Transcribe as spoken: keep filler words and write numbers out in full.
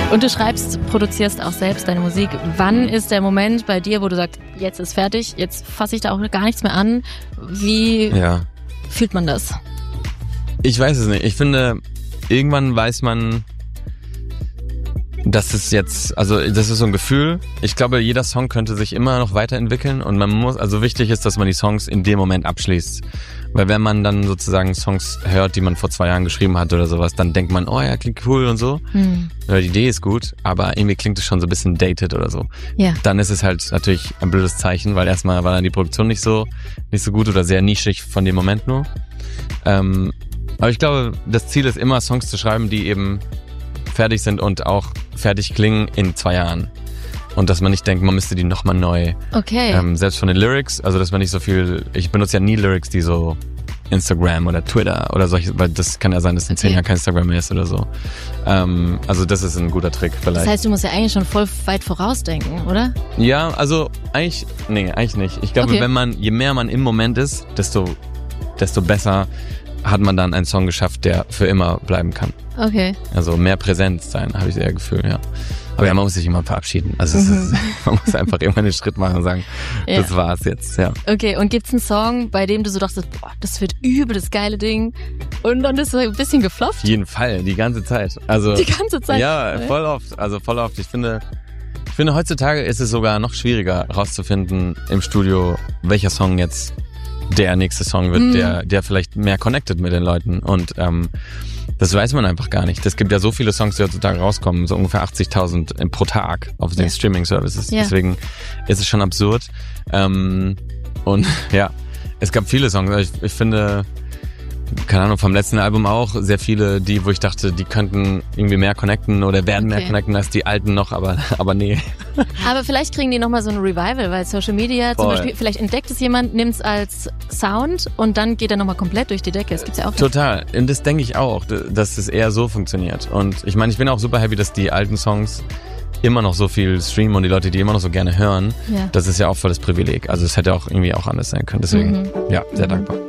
Und du schreibst, produzierst auch selbst deine Musik. Wann ist der Moment bei dir, wo du sagst, jetzt ist fertig, jetzt fasse ich da auch gar nichts mehr an? Wie ja. fühlt man das? Ich weiß es nicht. Ich finde, irgendwann weiß man, dass es jetzt, also das ist so ein Gefühl. Ich glaube, jeder Song könnte sich immer noch weiterentwickeln und man muss, also wichtig ist, dass man die Songs in dem Moment abschließt. Weil wenn man dann sozusagen Songs hört, die man vor zwei Jahren geschrieben hat oder sowas, dann denkt man, oh ja, klingt cool und so. Hm. Oder die Idee ist gut, aber irgendwie klingt es schon so ein bisschen dated oder so. Ja. Dann ist es halt natürlich ein blödes Zeichen, weil erstmal war dann die Produktion nicht so, nicht so gut oder sehr nischig von dem Moment nur. Ähm, aber ich glaube, das Ziel ist immer, Songs zu schreiben, die eben fertig sind und auch fertig klingen in zwei Jahren. Und dass man nicht denkt, man müsste die nochmal neu. Okay. Ähm, selbst von den Lyrics, also dass man nicht so viel, ich benutze ja nie Lyrics, die so Instagram oder Twitter oder solche, weil das kann ja sein, dass in zehn Okay. Jahren kein Instagram mehr ist oder so. Ähm, also das ist ein guter Trick vielleicht. Das heißt, du musst ja eigentlich schon voll weit vorausdenken, oder? Ja, also eigentlich, nee, eigentlich nicht. Ich glaube, Okay. wenn man, je mehr man im Moment ist, desto, desto besser hat man dann einen Song geschafft, der für immer bleiben kann. Okay. Also mehr Präsenz sein, habe ich eher Gefühl, ja. Aber ja, man muss sich immer verabschieden. Also es ist, man muss einfach irgendwann einen Schritt machen und sagen, Ja. das war's jetzt, ja. Okay, und gibt's einen Song, bei dem du so dachtest, boah, das wird übel, das geile Ding, und dann ist es ein bisschen gefloppt? Auf jeden Fall, die ganze Zeit. Also Die ganze Zeit? ja, voll oft, also voll oft. Ich finde, ich finde heutzutage ist es sogar noch schwieriger rauszufinden im Studio, welcher Song jetzt der nächste Song wird, Mhm. der, der vielleicht mehr connected mit den Leuten. Und ähm, das weiß man einfach gar nicht. Es gibt ja so viele Songs, die heutzutage rauskommen, so ungefähr achtzigtausend pro Tag auf den Ja. Streaming-Services. Ja. Deswegen ist es schon absurd. Ähm, und ja, es gab viele Songs. Ich, ich finde, keine Ahnung, vom letzten Album auch sehr viele, die, wo ich dachte, die könnten irgendwie mehr connecten oder werden mehr Okay. connecten als die alten noch, aber, aber nee. Aber vielleicht kriegen die nochmal so ein Revival, weil Social Media zum Voll. Beispiel, vielleicht entdeckt es jemand, nimmt es als Sound und dann geht er nochmal komplett durch die Decke. Das gibt's ja auch. Total. Und das denke ich auch, dass es eher so funktioniert. Und ich meine, ich bin auch super happy, dass die alten Songs immer noch so viel streamen und die Leute, die immer noch so gerne hören, Ja. das ist ja auch voll das Privileg. Also es hätte auch irgendwie auch anders sein können. Deswegen, Mhm. ja, sehr dankbar.